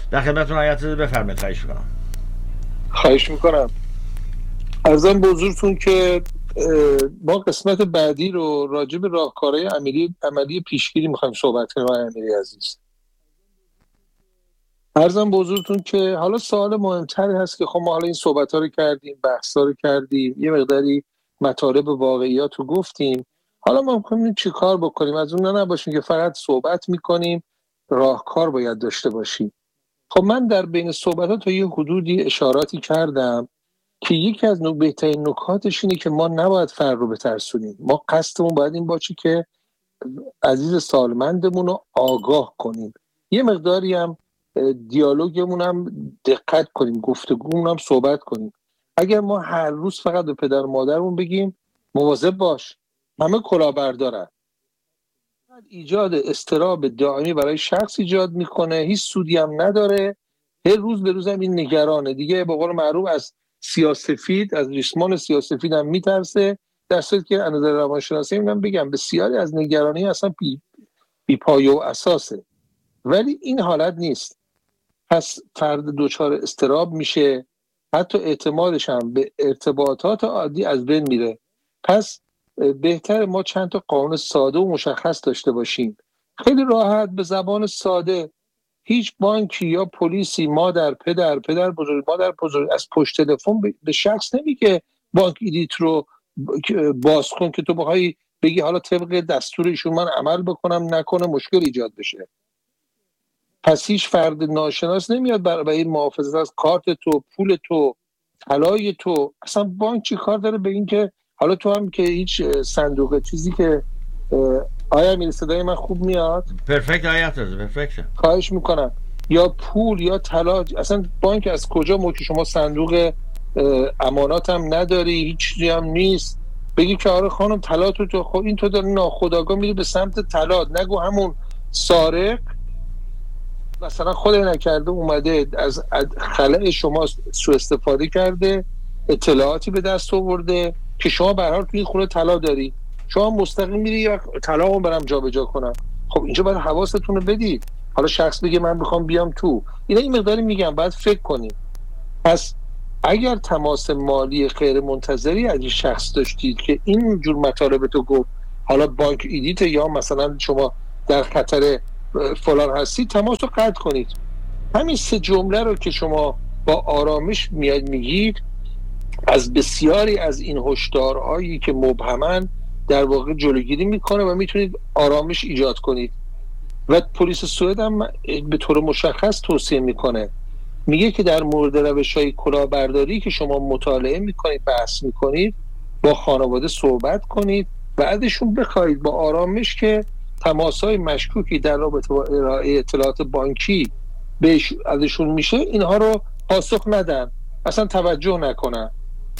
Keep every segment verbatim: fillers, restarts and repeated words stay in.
در خدمتتون آیت بفرمایید. خواهش میکنم. خواهش میکنم. عرضم به حضورتون که ما قسمت بعدی رو راجع به راهکارهای عملی عملی پیشگیری میخوایم صحبت کنیم. آقای امیری عزیز، عرضم به حضورتون که حالا سوال مهمتری هست که خب ما حالا این صحبت ها رو کردیم، بحث ها رو کردیم، یه مقداری مطالب واقعیات رو گفتیم. حالا ما میخوایم چی کار بکنیم؟ از اون نباشیم که فقط صحبت میکنیم، راهکار باید داشته باشیم. خب من در بین صحبت ها تا یه حدودی اشاراتی کردم که یکی از نوع بهترین نکاتش اینه که ما نباید فرد رو بترسونیم. ما قصدمون باید این باشه که عزیز سالمندمون رو آگاه کنیم، یه مقداری هم دیالوگمون هم دقت کنیم، گفتگومون هم صحبت کنیم. اگر ما هر روز فقط به پدر و مادرمون بگیم مواظب باش، همه کلاهبردارن، ایجاد اضطراب دائمی برای شخص ایجاد میکنه، هیچ سودی هم نداره، هر روز به روز هم این نگرانه دیگه. به قول معروف از سیاه‌سفید، از ریسمان سیاه‌سفید هم میترسه، در صورتی که از نظر روانشناسی من بگم بسیاری از نگرانی اصلا بی, بی پایه و اساسه، ولی این حالت نیست. پس فرد دچار اضطراب میشه، حتی اعتمادش هم به ارتباطات عادی از بین میره. پس بهتر ما چند تا قانون ساده و مشخص داشته باشیم، خیلی راحت به زبان ساده. هیچ بانکی یا پلیسی مادر پدر پدر بزرگ مادر بزرگ از پشت تلفن به شخص نمیگه بانک ایدیت رو باز کن که تو بخوای بگی حالا طبق دستور ایشون من عمل بکنم، نکنه مشکل ایجاد بشه. پس هیچ فرد ناشناس نمیاد برای این محافظت از کارت تو، پول تو، طلای تو. اصلا بانک چی کار داره به این که حالا تو هم که هیچ صندوق چیزی که آیا میری صدای من خوب میاد؟ پرفکت آیت هست، پرفکت. خواهش میکنم. یا پول یا طلا، اصلا بانک از کجا موقع شما صندوق امانات هم نداری، هیچ چیزی هم نیست، بگی که آره خانم طلا تو تو خب این تو داری ناخودآگاه میری به سمت طلا. نگو همون سارق مثلا خدای نکرده اومده از خلأ شما سوء استفاده کرده، اطلاعاتی به دست آورده که شما به هر حال تو این خونه طلا داری، شما مستقیم میری یا طلاقو برام جابجا کنم. خب اینجا باید حواستون رو بدید. حالا شخص بگه من میخوام بیام تو، اینا این مقداری میگم باید فکر کنیم. پس اگر تماس مالی غیر منتظری از این شخص داشتید که این جور مطالب تو گفت، حالا بانک ایدیت یا مثلا شما در خطر فلان هستید، تماس رو قطع کنید. همین سه جمله رو که شما با آرامش میاد میگید، از بسیاری از این هشدارهایی که مبهمن در واقع جلوگیری میکنه و میتونید آرامش ایجاد کنید. و پلیس سوئد هم به طور مشخص توصیه میکنه، میگه که در مورد روش‌های کلاهبرداری که شما مطالعه میکنید، بحث میکنید، با خانواده صحبت کنید، بعدشون بخواید با آرامش که تماس‌های مشکوکی در رابطه با ارائه اطلاعات بانکی بهش ازشون میشه، اینها رو پاسخ ندن، اصلا توجه نکنن.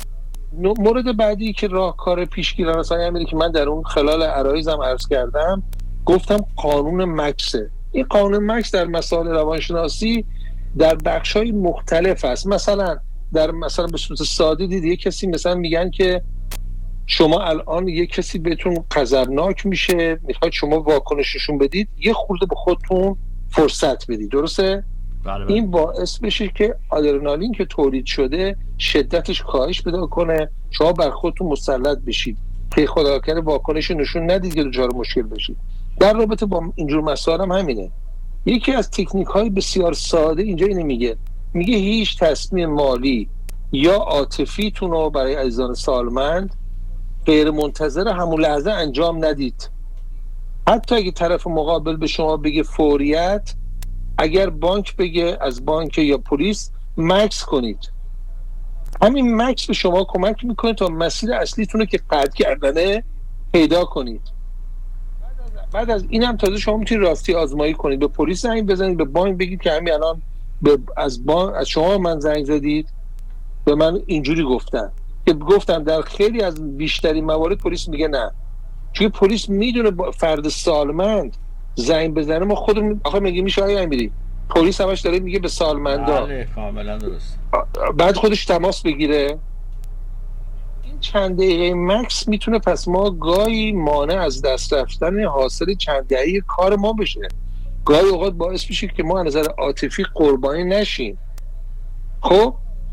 مورد بعدی که راهکار پیشگیرانه است همینه که من در اون خلال عرایزم عرض کردم، گفتم قانون مکسه. این قانون مکس در مسائل روانشناسی در بخش‌های مختلف است. مثلا در مثلا به صورت ساده دید یک کسی مثلا میگن که شما الان یک کسی بهتون غضبناک میشه، میخواید شما واکنششون بدید، یه خورده به خودتون فرصت بدید، درسته؟ بله بله. این باعث بشه که آدرنالین که تولید شده شدتش کاهش پیدا کنه، شما بر خودتون مسلط بشید که خدا کنه واکنش نشون ندید که دچار مشکل بشید. در رابطه با اینجور مسائل هم همینه. یکی از تکنیک های بسیار ساده اینجا اینه، میگه میگه هیچ تصمیم مالی یا عاطفیتون رو برای عزیزان سالمند غیر منتظر همون لحظه انجام ندید. حتی اگه طرف مقابل به شما بگه فوریت، اگر بانک بگه از بانک یا پلیس، مکس کنید. همین مکس به شما کمک میکنه تا مسیر اصلیتون رو که قطع کردنه پیدا کنید. بعد از اینم تازه شما میتونید راستی آزمایی کنید، به پلیس زنگ بزنید، به بانک بگید که همین الان به از بانک از شما من زنگ زدید، به من اینجوری گفتن، که گفتم در خیلی از بیشترین موارد پلیس میگه نه، چون پلیس میدونه فرد سالمند زنگ بزنه. ما خودمون آخه میگه میشه آیا امیری پلیس همش داره میگه به سالمندا، بله کاملا درست، بعد خودش تماس بگیره. این چند دقیقه مکس میتونه پس ما گاهی مانع از دست رفتن حاصل چند دقیقه کار ما بشه. گاهی اوقات باعث میشه که ما از نظر عاطفی قربانی نشیم. خب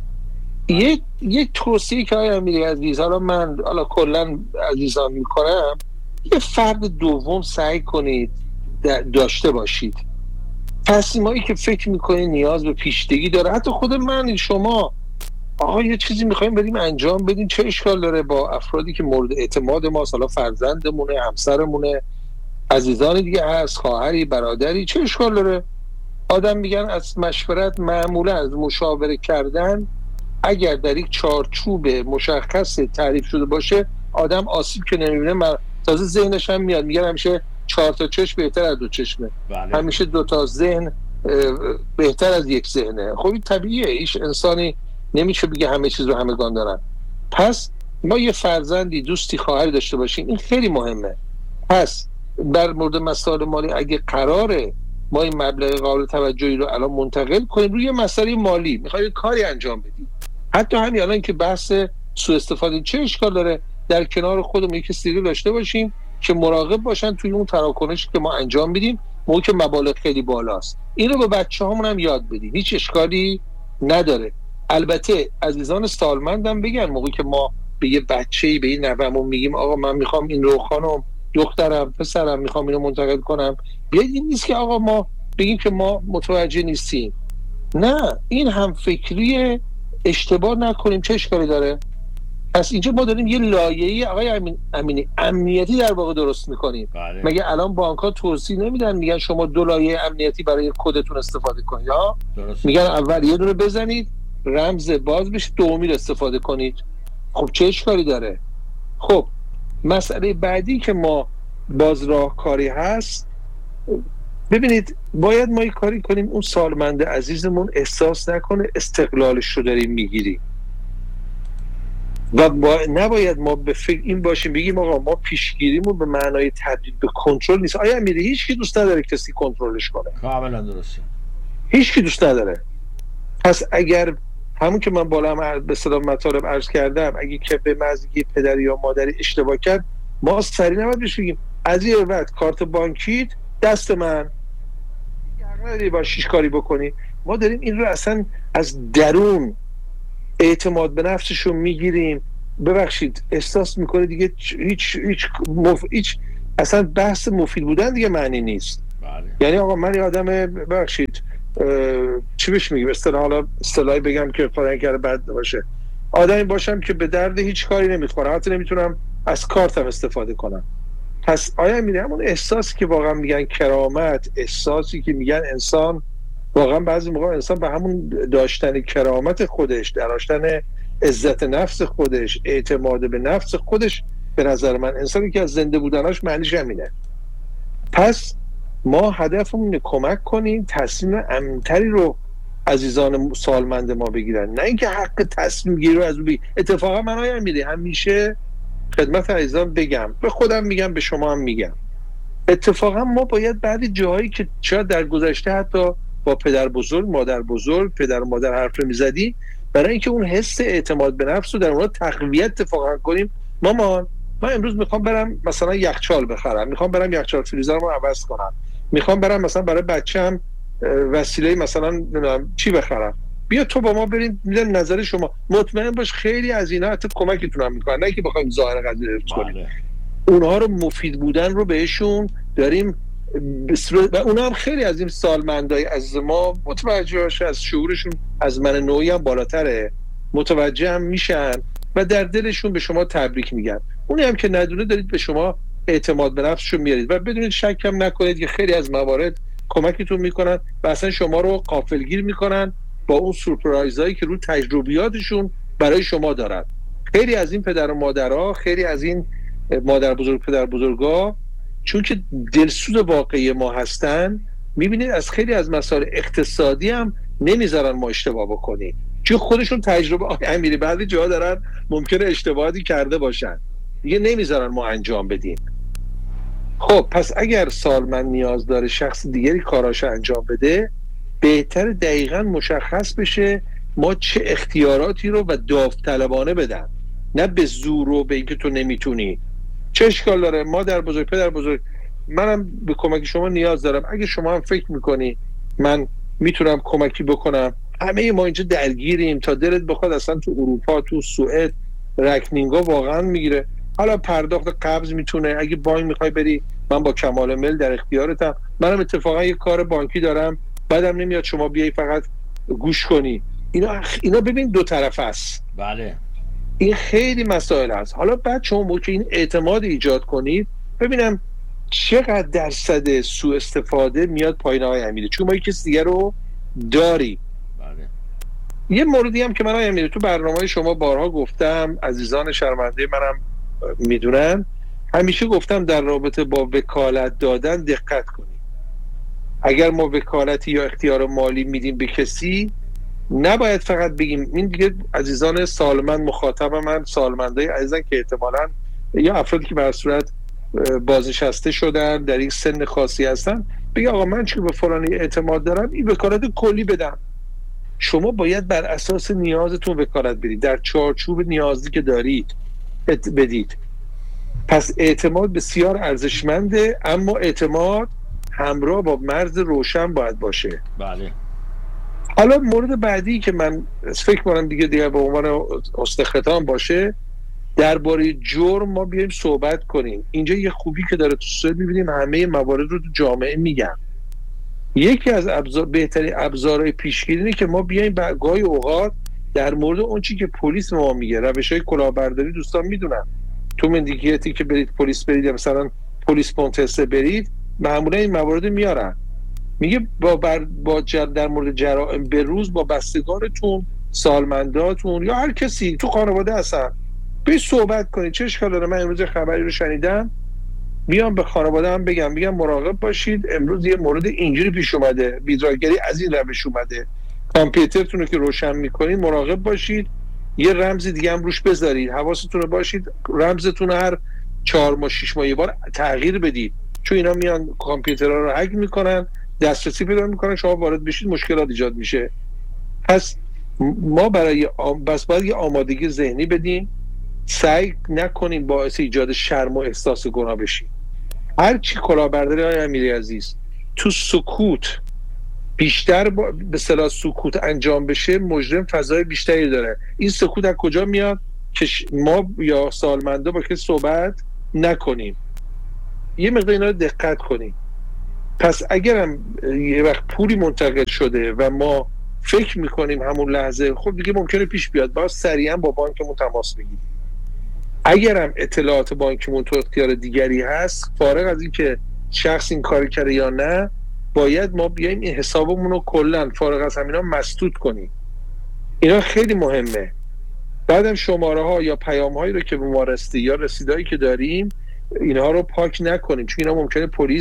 یک یک توصیه که آیا میری عزیز، حالا من حالا کلا عزیزان میکنم، یه فرد دوم سعی کنید داشته باشید. تصمیمایی که فکر میکنید نیاز به پیشدگی داره، حتی خود من، شما آقا یه چیزی میخوایم بریم انجام بدیم، چه اشکال داره با افرادی که مورد اعتماد ما، حالا فرزندمونه، همسرمونه، عزیزان دیگه هست، خواهری، برادری، چه اشکال داره؟ آدم میگن از مشورت، معمولا از مشاوره کردن اگر در یک چارچوب مشخص تعریف شده باشه آدم آسیب که نمیبینه. من تازه ذهنش هم میاد، میگن همیشه چهار تا چشم بهتر از دو چشمه. بله. همیشه دو تا ذهن بهتر از یک ذهنه. خب این طبیعیه، هیچ انسانی نمیشه بگه همه چیز رو همگان دارن. پس ما یه فرزندی، دوستی، خواهری داشته باشیم، این خیلی مهمه. پس در مورد مسائل مالی اگه قراره ما این مبلغ قابل توجهی رو الان منتقل کنیم روی مسئله مالی، میخوایم کاری انجام بدیم، حتی همین الان که بحث سوء استفاده، چه اشکال داره در کنار خودمون یک کسی داشته باشیم که مراقب باشن توی اون تراکنشی که ما انجام میدیم، موقعی که مبالغ خیلی بالاست. این رو به بچه‌هامون هم یاد بدیم، هیچ اشکالی نداره. البته عزیزان سالمندم بگن موقعی که ما به یه بچه‌ای، به یه نوه‌مون میگیم آقا من میخوام این رو، خانم، دخترم، پسرم، میخوام اینو منتقل کنم، بیاید این نیست که آقا ما بگیم که ما متوجه نیستیم. نه، این هم فکری اشتباه نکنیم، چه اشکالی داره؟ پس اینجا ما داریم یه لایه‌ای آقای امین، امینی امنیتی در واقع درست میکنیم. بله. مگه الان بانک‌ها توضیح نمیدن، میگن شما دو لایه امنیتی برای کدتون استفاده کنید، یا میگن اول یه دونه بزنید رمز باز بشه، دومی رو استفاده کنید. خب چه اشکالی داره؟ خب مسئله بعدی که ما باز راهکاری هست، ببینید باید ما یک کاری کنیم اون سالمند عزیزمون احساس نکنه استقلالش رو داریم میگیریم و با... نباید ما به فکر این باشیم بگیم آقا ما پیشگیریمون به معنای تبدیل به کنترل نیست. آیا میره هیچ کی دوست نداره کسی کنترلش کنه؟ کاملا درسته، هیچ کی دوست نداره. پس اگر همون که من بالا هم به اصطلاح مطالب عرض کردم، اگه که به مزگی پدری یا مادری اشتباه کرد، ما سریع نباید بهش بگیم از این بعد کارت بانکیت دست من، یعنی با شیش کاری بکنی. ما داریم این رو اصلا از درون اعتماد به نفسشو میگیریم. ببخشید احساس میکنه دیگه هیچ هیچ مف... هیچ اصلا بحث مفید بودن دیگه معنی نیست. بله. یعنی آقا من یه آدم، ببخشید چی بهش میگم، اصطلاح حالا اصطلاحی بگم که خدا نکنه بد باشه، آدمی باشم که به درد هیچ کاری نمیخوره، حتی نمیتونم از کارتم استفاده کنم. پس آیا میگم همون احساسی که واقعا میگن کرامت، احساسی که میگن انسان واقعا بعضی موقع انسان به همون داشتن کرامت خودش، داشتن عزت نفس خودش، اعتماد به نفس خودش، به نظر من انسانی که از زنده بودناش معنیش همینه. پس ما هدفمون اینه کمک کنیم تصمیم امن‌تری رو عزیزان سالمند ما بگیرن، نه اینکه حق تصمیم گیری رو از اون بگیرن. اتفاقا من هایم میده همیشه خدمت عزیزان بگم، به خودم میگم، به شما هم میگم، اتفاقا ما باید بعد جاهایی که شاید در گذشته حتی با پدر بزرگ، مادر بزرگ، پدر و مادر حرف میزدی، برای اینکه اون حس اعتماد به نفس رو در اونها تقویت اتفاقا کنیم. مامان من امروز میخوام برم مثلا یخچال بخرم، میخوام برم یخچال فریزرمو عوض کنم، میخوام برم مثلا برای بچه‌م وسیله مثلا نمیدونم چی بخرم، بیا تو با ما بریم، میدن نظر شما. مطمئن باش خیلی از اینا حتی کمکتون هم میکنن، نه که بخوایم ظاهر قضیه رو کنیم، اونها رو مفید بودن رو بهشون داریم و اونا هم خیلی از این سالمندای از ما متوجهش، از شعورشون از من نوعی هم بالاتره، متوجه هم میشن و در دلشون به شما تبریک میگن. اونی هم که ندونه دارید به شما اعتماد به نفسشون میارید و بدونید شک هم نکنید که خیلی از موارد کمکتون میکنن و اصلا شما رو غافلگیر میکنن با اون سورپرایزایی که رو تجربیاتشون برای شما دارن. خیلی از این پدر و مادرها، خیلی از این مادر بزرگ پدر بزرگا، چون که دلسوز واقعی ما هستن، میبینید از خیلی از مسائل اقتصادی هم نمیذارن ما اشتباه بکنیم، چون خودشون تجربه امیری بعضی جاها دارن ممکنه اشتباهاتی کرده باشن، دیگه نمیذارن ما انجام بدیم. خب پس اگر سالمند نیاز داره شخص دیگری کاراشو انجام بده، بهتر دقیقاً مشخص بشه ما چه اختیاراتی رو و داوطلبانه بدن، نه به زور و به اینکه تو نمیتونی. چه اشکال داره مادر بزرگ پدر بزرگ منم به کمک شما نیاز دارم. اگه شما هم فکر میکنی من میتونم کمکی بکنم، همه ما اینجا درگیریم تا دلت بخواد. اصلا تو اروپا، تو سوئد رکنینگا واقعا میگیره. حالا پرداخت قبض میتونه، اگه بانک میخوای بری من با کمال میل در اختیارتم. منم اتفاقا یه کار بانکی دارم، بعدم نمیاد شما بیای فقط گوش کنی. اینا اینا ببین دو طرف است. بله این خیلی مسائل هست. حالا بعد شما موقع این اعتماد ایجاد کنید، ببینم چقدر درصد سوء استفاده میاد پایین آقای امیری، چون ما یک کسی دیگه رو داری. بله. یه موردی هم که من آقای امیری تو برنامه شما بارها گفتم، عزیزان شرمنده منم میدونن، همیشه گفتم در رابطه با وکالت دادن دقت کنید. اگر ما وکالتی یا اختیار مالی میدیم به کسی، نباید فقط بگیم این دیگه. عزیزان سالمند، مخاطب من سالمندای عزیزان که احتمالاً یا افرادی که به صورت بازنشسته شدن در این سن خاصی هستن، بگه آقا من چون به فلانی اعتماد دارم این وکالت کلی بدم. شما باید بر اساس نیازتون وکالت بدید، در چارچوب نیازی که دارید بدید. پس اعتماد بسیار ارزشمنده، اما اعتماد همراه با مرز روشن باید باشه. بله. حالا مورد بعدی که من فکر کنم دیگه دیگه به عنوان استختام باشه، درباره جرم ما بیایم صحبت کنیم. اینجا یه خوبی که داره تو سوئد می‌بینیم همه موارد رو تو جامعه میگن. یکی از ابزار بهترین ابزارهای پیشگیری اینه که ما بیایم گاهی اوقات در مورد اون چی که پلیس ما میگه، روش‌های کلاهبرداری دوستان میدونن. تو مندیکیتی که برید پلیس برید، مثلا پلیس پونتسه برید، معمولا این موارد میارن. میگه با بر با جر در مورد جرائم به روز با بستگانتون، سالمنداتون یا هر کسی تو خانواده هستن بی صحبت کنید. چه اشکال داره؟ من امروز خبری رو شنیدم، بیام به خانواده هم بگم بگم مراقب باشید، امروز یه مورد اینجوری پیش اومده، بیدراگری از این روش اومده، کامپیوترتون رو که روشن میکنید مراقب باشید، یه رمز دیگه هم روش بذارید، حواستون رو باشید رمزتون هر چهار ماه شش ماه یه بار تغییر بدید، چون اینا میان کامپیوترها رو هک میکنن، دسترسی پیدا میکنن، شما وارد بشید مشکلات ایجاد میشه. پس ما برای آم... بس باید یه آمادگی ذهنی بدیم، سعی نکنیم باعث ایجاد شرم و احساس گناه بشیم. هر چی کلاهبرداری های امیری عزیز تو سکوت بیشتر با... به اصطلاح سکوت انجام بشه، مجرم فضای بیشتری داره. این سکوت از کجا میاد؟ که ما یا سالمنده با کسی صحبت نکنیم. یه مقدار اینا رو دقت کنیم. پس اگرم یه وقت پولی منتقل شده و ما فکر میکنیم همون لحظه، خب دیگه ممکنه پیش بیاد، باید سریعا با بانکمون تماس بگیریم. اگرم اطلاعات بانکمون تو اختیار دیگری هست، فارغ از این که شخص این کار کرده یا نه، باید ما بیایم این حسابمون رو کلا فارغ از همینا مسدود کنیم. اینا خیلی مهمه. بعدم شماره ها یا پیام هایی رو که به ما رسیده یا رسیدهایی که داریم، اینها رو پاک نکنیم، چون اینا ممکنه پلیس